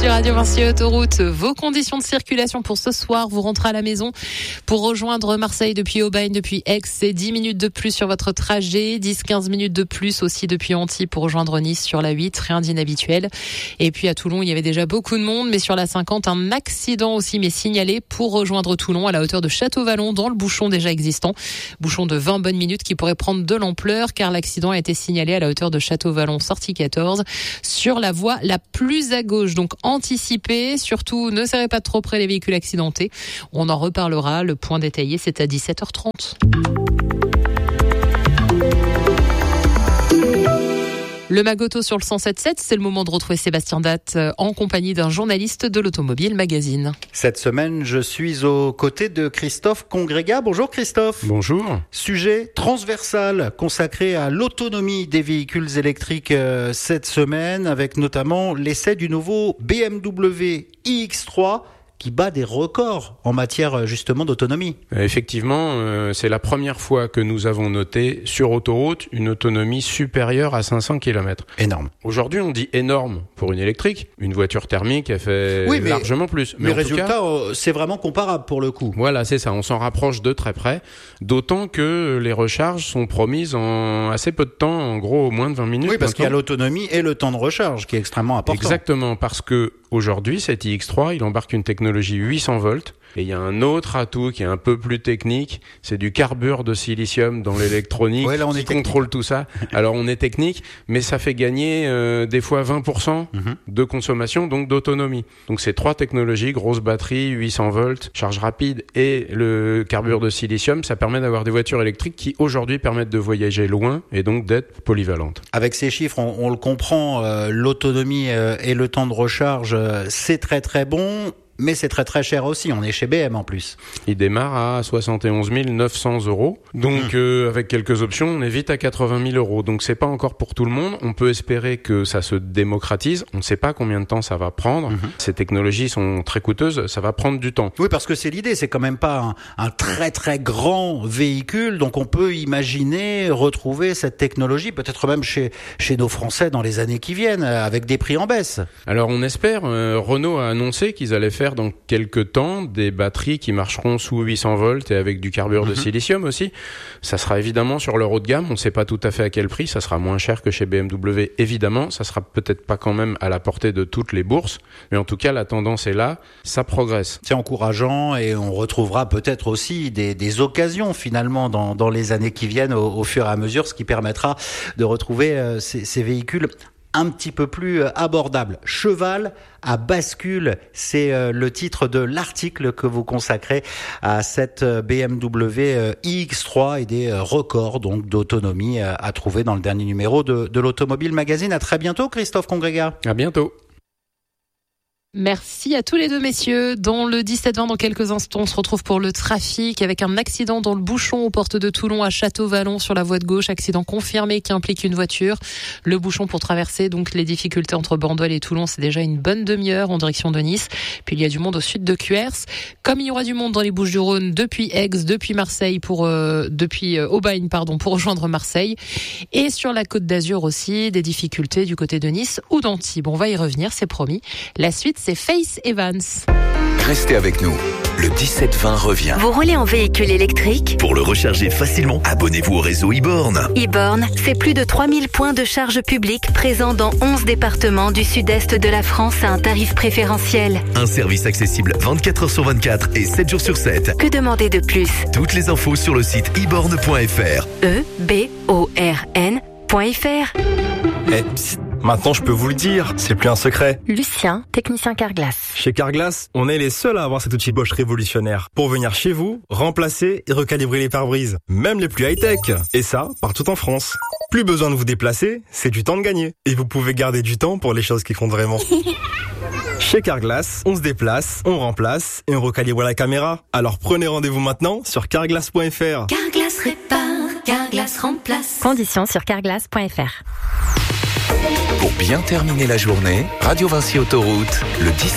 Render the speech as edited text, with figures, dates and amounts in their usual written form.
sur Radio Vinci Autoroute. Vos conditions de circulation pour ce soir, vous rentrez à la maison pour rejoindre Marseille depuis Aubagne, depuis Aix. C'est 10 minutes de plus sur votre trajet, 10-15 minutes de plus aussi depuis Antibes pour rejoindre Nice sur la 8, rien d'inhabituel. Et puis à Toulon, il y avait déjà beaucoup de monde, mais sur la 50, un accident aussi m'est signalé pour rejoindre Toulon à la hauteur de Château-Vallon dans le bouchon déjà existant. Bouchon de 20 bonnes minutes qui pourrait prendre de l'ampleur car l'accident a été signalé à la hauteur de Château-Vallon, sortie 14, sur la voie la plus à gauche. Donc anticipez, surtout ne serrez pas trop près les véhicules accidentés. On en reparlera, le point détaillé c'est à 17h30. Le Magoto sur le 107.7, c'est le moment de retrouver Sébastien Datte en compagnie d'un journaliste de l'Automobile Magazine. Cette semaine, je suis aux côtés de Christophe Congrégat. Bonjour Christophe. Bonjour. Sujet transversal consacré à l'autonomie des véhicules électriques cette semaine, avec notamment l'essai du nouveau BMW iX3 qui bat des records en matière justement d'autonomie. Effectivement, c'est la première fois que nous avons noté sur autoroute une autonomie supérieure à 500 km. Énorme. Aujourd'hui, on dit énorme pour une électrique. Une voiture thermique, elle fait largement plus. Mais résultat, c'est vraiment comparable pour le coup. Voilà, c'est ça. On s'en rapproche de très près. D'autant que les recharges sont promises en assez peu de temps, en gros moins de 20 minutes. Oui, parce qu'il y a l'autonomie et le temps de recharge qui est extrêmement important. Exactement, parce que aujourd'hui, cet iX3, il embarque une technologie 800 volts. Et il y a un autre atout qui est un peu plus technique, c'est du carbure de silicium dans l'électronique qui contrôle tout ça. Alors on est technique, mais ça fait gagner des fois 20% de consommation, donc d'autonomie. Donc c'est trois technologies, grosse batterie, 800 volts, charge rapide et le carbure de silicium, ça permet d'avoir des voitures électriques qui aujourd'hui permettent de voyager loin et donc d'être polyvalentes. Avec ces chiffres, on le comprend, l'autonomie et le temps de recharge, c'est très très bon. Mais c'est très très cher aussi, on est chez BM en plus. Il démarre à 71 900 €. Donc avec quelques options, on est vite à 80 000 €. Donc c'est pas encore pour tout le monde. On peut espérer que ça se démocratise. On ne sait pas combien de temps ça va prendre. Ces technologies sont très coûteuses, ça va prendre du temps. Oui, parce que c'est l'idée, c'est quand même pas un très très grand véhicule. Donc on peut imaginer retrouver cette technologie, peut-être même chez nos Français dans les années qui viennent, avec des prix en baisse. Alors on espère. Renault a annoncé qu'ils allaient faire dans quelques temps des batteries qui marcheront sous 800 volts et avec du carbure de silicium aussi. Ça sera évidemment sur leur haut de gamme. On ne sait pas tout à fait à quel prix. Ça sera moins cher que chez BMW, évidemment. Ça sera peut-être pas quand même à la portée de toutes les bourses. Mais en tout cas, la tendance est là. Ça progresse. C'est encourageant et on retrouvera peut-être aussi des occasions finalement dans les années qui viennent au fur et à mesure, ce qui permettra de retrouver ces véhicules un petit peu plus abordable. Cheval à bascule, c'est le titre de l'article que vous consacrez à cette BMW iX3 et des records donc d'autonomie à trouver dans le dernier numéro de l'Automobile Magazine. À très bientôt, Christophe Congrégat. À bientôt. Merci à tous les deux messieurs. Dans le 17-20, dans quelques instants, on se retrouve pour le trafic avec un accident dans le bouchon aux portes de Toulon à Château-Vallon sur la voie de gauche. Accident confirmé qui implique une voiture. Le bouchon pour traverser donc les difficultés entre Bandol et Toulon, c'est déjà une bonne demi-heure en direction de Nice. Puis il y a du monde au sud de Cuers. Comme il y aura du monde dans les Bouches-du-Rhône depuis Aix, depuis Marseille depuis Aubagne pour rejoindre Marseille. Et sur la Côte d'Azur aussi, des difficultés du côté de Nice ou d'Antibes. On va y revenir, c'est promis. La suite, c'est Faith Evans. Restez avec nous. Le 17-20 revient. Vous roulez en véhicule électrique ? Pour le recharger facilement, abonnez-vous au réseau e-born. e-born, c'est plus de 3000 points de charge publique présents dans 11 départements du sud-est de la France à un tarif préférentiel. Un service accessible 24 h sur 24 et 7 jours sur 7. Que demander de plus ? Toutes les infos sur le site eborn.fr. eborn.fr. Psst, maintenant je peux vous le dire, c'est plus un secret. Lucien, technicien Carglass. Chez Carglass, on est les seuls à avoir cet outil Bosch révolutionnaire pour venir chez vous, remplacer et recalibrer les pare-brises, même les plus high-tech. Et ça, partout en France. Plus besoin de vous déplacer, c'est du temps de gagner. Et vous pouvez garder du temps pour les choses qui comptent vraiment. Chez Carglass, on se déplace, on remplace et on recalibre la caméra. Alors prenez rendez-vous maintenant sur carglass.fr. Carglass répare, Carglass remplace. Conditions sur carglass.fr. Pour bien terminer la journée, Radio Vinci Autoroute, le 17